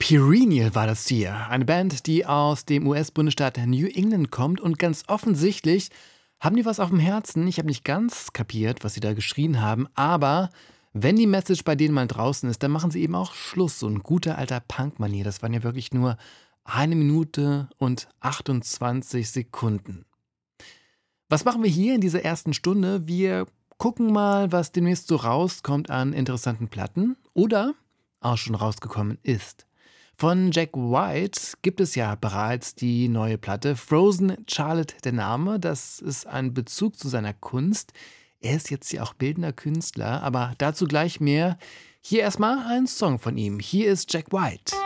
Perennial war das hier. Eine Band, die aus dem US-Bundesstaat New England kommt und ganz offensichtlich haben die was auf dem Herzen. Ich habe nicht ganz kapiert, was sie da geschrien haben, aber wenn die Message bei denen mal draußen ist, dann machen sie eben auch Schluss. So ein guter alter Punk-Manier. Das waren ja wirklich nur 1 Minute und 28 Sekunden. Was machen wir hier in dieser ersten Stunde? Wir gucken mal, was demnächst so rauskommt an interessanten Platten oder auch schon rausgekommen ist. Von Jack White gibt es ja bereits die neue Platte Frozen Charlotte der Name. Das ist ein Bezug zu seiner Kunst. Er ist jetzt ja auch bildender Künstler, aber dazu gleich mehr. Hier erstmal ein Song von ihm. Hier ist Jack White.